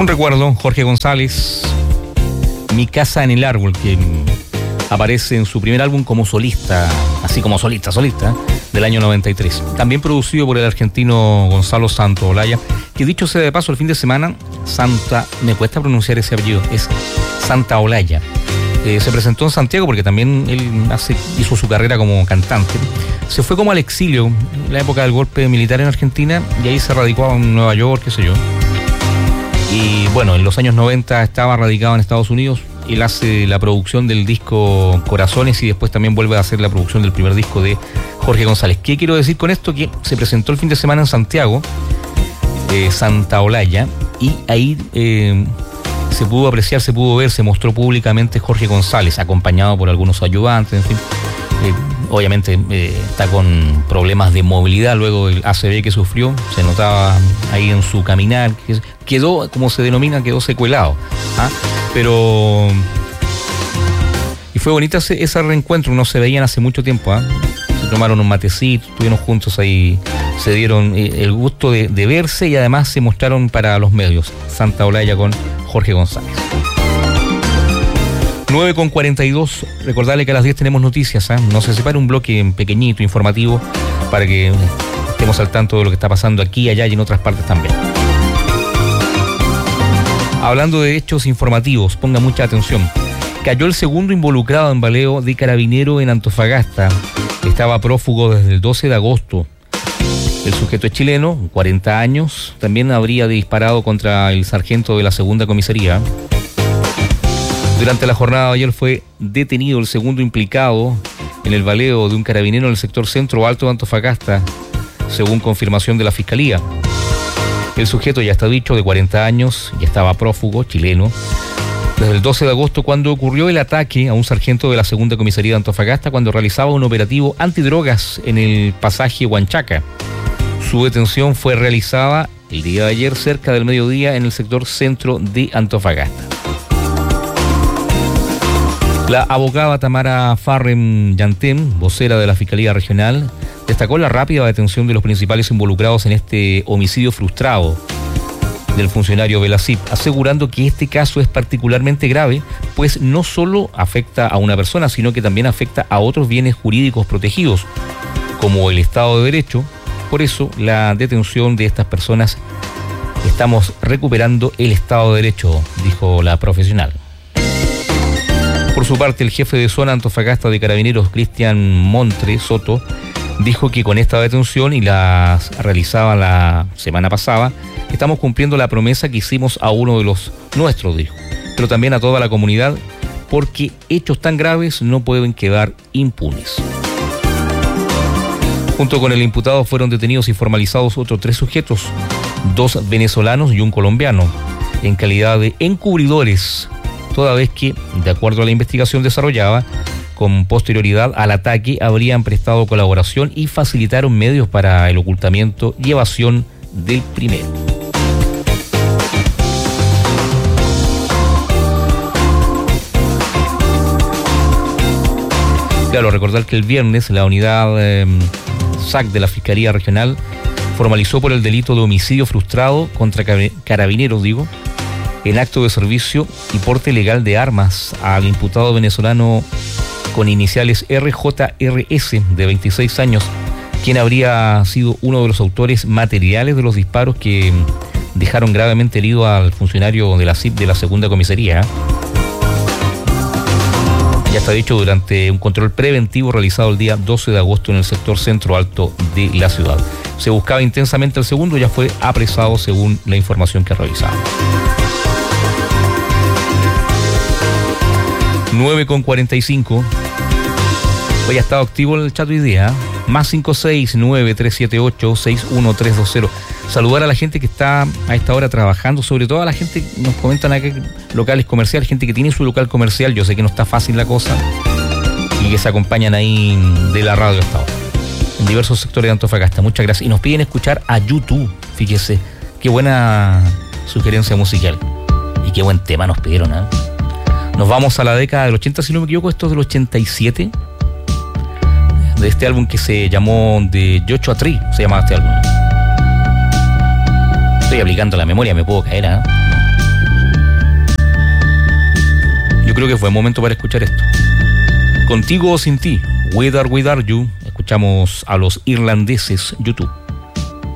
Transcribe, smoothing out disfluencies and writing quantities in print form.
Un recuerdo, Jorge González, Mi casa en el árbol, que aparece en su primer álbum como solista, así como solista, del año 93. También producido por el argentino Gonzalo Santaolalla, que dicho sea de paso, el fin de semana, me cuesta pronunciar ese apellido, es Santaolalla. Se presentó en Santiago porque también él hizo su carrera como cantante. Se fue como al exilio en la época del golpe militar en Argentina y ahí se radicó en Nueva York, qué sé yo. Y bueno, en los años 90 estaba radicado en Estados Unidos. Él hace la producción del disco Corazones y después también vuelve a hacer la producción del primer disco de Jorge González. ¿Qué quiero decir con esto? Que se presentó el fin de semana en Santiago, Santaolalla, y ahí se pudo apreciar, se pudo ver, se mostró públicamente Jorge González, acompañado por algunos ayudantes, en fin. Obviamente está con problemas de movilidad luego del ACV que sufrió, se notaba ahí en su caminar, que quedó, como se denomina, quedó secuelado. Pero... Y fue bonita ese reencuentro, no se veían hace mucho tiempo. Se tomaron un matecito, estuvieron juntos ahí, se dieron el gusto de verse y además se mostraron para los medios. Santaolalla con Jorge González. 9:42, recordarle que a las 10 tenemos noticias, no se separe un bloque pequeñito, informativo, para que estemos al tanto de lo que está pasando aquí, allá y en otras partes también. Hablando de hechos informativos, ponga mucha atención. Cayó el segundo involucrado en baleo de carabinero en Antofagasta. Estaba prófugo desde el 12 de agosto. El sujeto es chileno, 40 años, también habría disparado contra el sargento de la segunda comisaría. Durante la jornada de ayer fue detenido el segundo implicado en el baleo de un carabinero en el sector centro alto de Antofagasta, según confirmación de la Fiscalía. El sujeto ya está dicho, de 40 años, ya estaba prófugo, chileno, desde el 12 de agosto cuando ocurrió el ataque a un sargento de la segunda comisaría de Antofagasta cuando realizaba un operativo antidrogas en el pasaje Huanchaca. Su detención fue realizada el día de ayer cerca del mediodía en el sector centro de Antofagasta. La abogada Tamara Farrem Yantem, vocera de la Fiscalía Regional, destacó la rápida detención de los principales involucrados en este homicidio frustrado del funcionario Velacip, asegurando que este caso es particularmente grave, pues no solo afecta a una persona, sino que también afecta a otros bienes jurídicos protegidos, como el Estado de Derecho. Por eso, la detención de estas personas, estamos recuperando el Estado de Derecho, dijo la profesional. Por su parte, el jefe de zona Antofagasta de Carabineros, Cristian Montre Soto, dijo que con esta detención y la realizada la semana pasada, estamos cumpliendo la promesa que hicimos a uno de los nuestros, dijo, pero también a toda la comunidad, porque hechos tan graves no pueden quedar impunes. Junto con el imputado fueron detenidos y formalizados otros 3 sujetos, 2 venezolanos y un colombiano, en calidad de encubridores, toda vez que, de acuerdo a la investigación desarrollada, con posterioridad al ataque habrían prestado colaboración y facilitaron medios para el ocultamiento y evasión del primero. Claro, recordar que el viernes la unidad SAC de la Fiscalía Regional formalizó por el delito de homicidio frustrado contra carabineros, en acto de servicio y porte ilegal de armas al imputado venezolano con iniciales RJRS, de 26 años, quien habría sido uno de los autores materiales de los disparos que dejaron gravemente herido al funcionario de la CIP de la segunda comisaría. Ya está dicho, durante un control preventivo realizado el día 12 de agosto en el sector centro alto de la ciudad. Se buscaba intensamente el segundo, ya fue apresado según la información que revisaba. 9:45. Hoy ha estado activo el chat hoy día, más 569-378-61320. Saludar a la gente que está a esta hora trabajando, sobre todo a la gente, nos comentan aquí, locales comerciales, gente que tiene su local comercial. Yo sé que no está fácil la cosa y que se acompañan ahí de la radio hasta ahora, en diversos sectores de Antofagasta. Muchas gracias. Y nos piden escuchar a YouTube, fíjese, qué buena sugerencia musical y qué buen tema nos pidieron, Nos vamos a la década del 80, si no me equivoco, esto es del 87, de este álbum que se llamó de Joshua Tree, se llamaba este álbum. Estoy aplicando la memoria, me puedo caer, Yo creo que fue momento para escuchar esto. Contigo o sin ti, With or Without You. Escuchamos a los irlandeses YouTube.